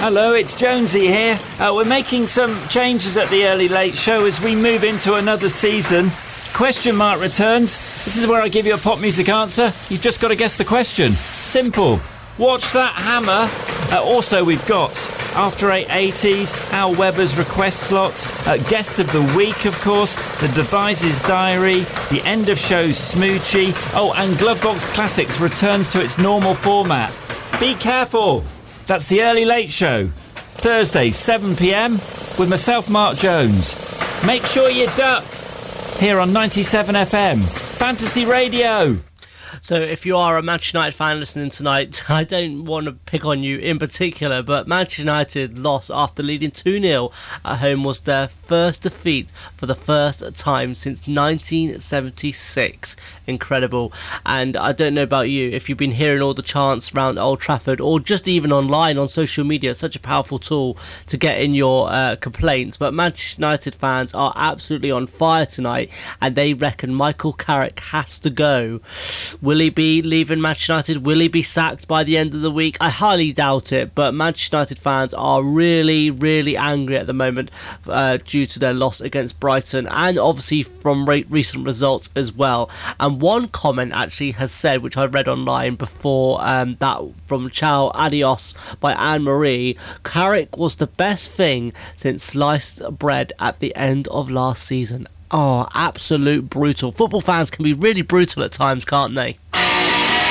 Hello, it's Jonesy here. We're making some changes at the Early Late Show as we move into another season. Question mark returns. This is where I give you a pop music answer. You've just got to guess the question. Simple. Watch that hammer. Also, we've got After 880s, Al Weber's request slot, Guest of the Week, of course, The Devices Diary, the End of Show's Smoochie. Oh, and Glovebox Classics returns to its normal format. Be careful. That's the Early Late Show. Thursday, 7 p.m. with myself, Mark Jones. Make sure you duck. Here on 97 FM. Fantasy Radio. So if you are a Manchester United fan listening tonight, I don't want to pick on you in particular, but Manchester United lost after leading 2-0 at home was their first defeat for the first time since 1976. Incredible. And I don't know about you, if you've been hearing all the chants around Old Trafford or just even online on social media, it's such a powerful tool to get in your complaints. But Manchester United fans are absolutely on fire tonight and they reckon Michael Carrick has to go. Will he be leaving Manchester United? Will he be sacked by the end of the week? I highly doubt it, but Manchester United fans are really, really angry at the moment due to their loss against Brighton and obviously from recent results as well. And one comment actually has said, which I read online before that from Ciao Adios by Anne-Marie, Carrick was the best thing since sliced bread at the end of last season. Oh, absolute brutal. Football fans can be really brutal at times, can't they?